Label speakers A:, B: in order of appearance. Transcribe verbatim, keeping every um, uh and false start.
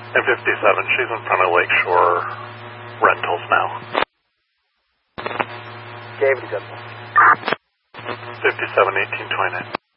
A: And fifty-seven, she's in front of Lakeshore Rentals now.
B: David Goodman.
A: fifty-seven, eighteen twenty-nine.